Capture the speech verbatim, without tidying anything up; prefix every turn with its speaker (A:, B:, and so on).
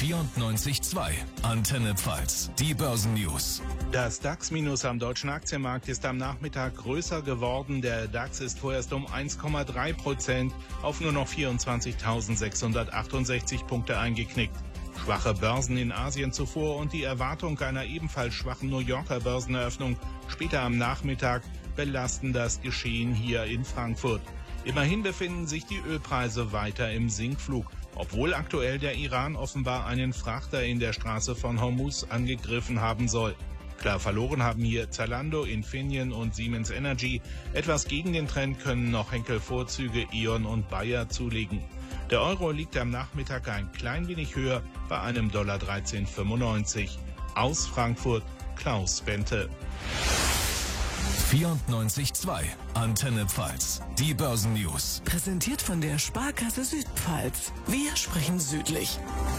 A: vierundneunzig Komma zwei. Antenne Pfalz. Die Börsennews.
B: Das DAX-Minus am deutschen Aktienmarkt ist am Nachmittag größer geworden. Der DAX ist vorerst um eins Komma drei Prozent auf nur noch vierundzwanzigtausendsechshundertachtundsechzig Punkte eingeknickt. Schwache Börsen in Asien zuvor und die Erwartung einer ebenfalls schwachen New Yorker Börseneröffnung später am Nachmittag belasten das Geschehen hier in Frankfurt. Immerhin befinden sich die Ölpreise weiter im Sinkflug, obwohl aktuell der Iran offenbar einen Frachter in der Straße von Hormuz angegriffen haben soll. Klar verloren haben hier Zalando, Infineon und Siemens Energy. Etwas gegen den Trend können noch Henkel-Vorzüge, E.ON und Bayer zulegen. Der Euro liegt am Nachmittag ein klein wenig höher bei einem Dollar dreizehn fünfundneunzig. Aus Frankfurt, Klaus Bente.
A: vierundneunzig Komma zwei. Antenne Pfalz. Die Börsennews.
C: Präsentiert von der Sparkasse Südpfalz. Wir sprechen südlich.